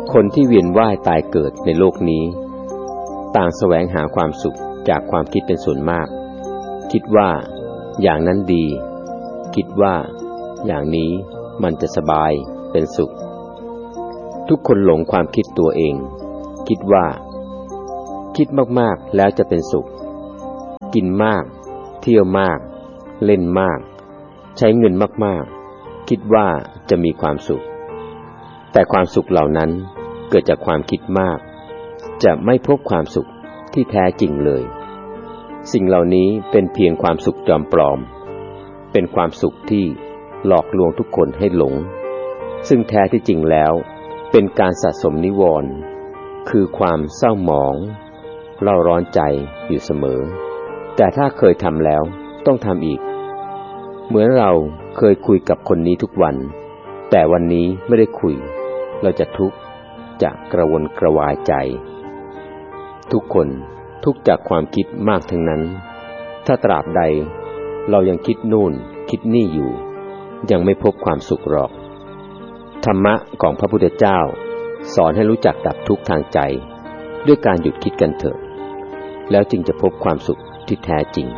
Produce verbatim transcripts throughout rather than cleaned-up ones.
คนที่เวียนว่ายตายเกิดในโลกนี้ต่างแสวงหาความสุขจากความคิดเป็นส่วนมากคิดว่าอย่างนั้นดีคิดว่าอย่างนี้มันจะสบายเป็นสุขทุกคนหลงความคิดตัวเองคิดว่าคิดมากๆแล้วจะเป็นสุขกินมากเที่ยวมากเล่นมากใช้เงินมากๆคิดว่าจะมีความสุขแต่ความสุขเหล่านั้นเกิดจากความคิดมากจะไม่พบความสุขที่แท้จริงเลยสิ่งเหล่านี้เป็นเพียงความสุขจอมปลอมเป็นความสุขที่หลอกลวงทุกคนให้หลงซึ่งแท้ที่จริงแล้วเป็นการสะสมนิวรณ์คือความเศร้าหมองเร่าร้อนใจอยู่เสมอแต่ถ้าเคยทำแล้วต้องทำอีกเหมือนเราเคยคุยกับคนนี้ทุกวันแต่วันนี้ไม่ได้คุยเราจะทุกข์จะกระวนกระวายใจทุกคนทุกข์จากความคิดมากทั้งนั้นถ้าตราบใดเรายังคิดนู่นคิดนี่อยู่ยังไม่พบความสุขหรอกธรรมะของพระพุทธเจ้าสอนให้รู้จักดับทุกข์ทางใจด้วยการหยุดคิดกันเถิดแล้วจึงจะพบความสุขที่แท้จริง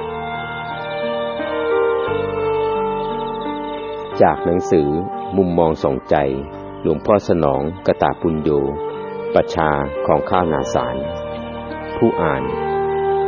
จากหนังสือมุมมองส่องใจหลวงพ่อสนองกตาปุญโญปัชชาของข้าวนาสารผู้อ่าน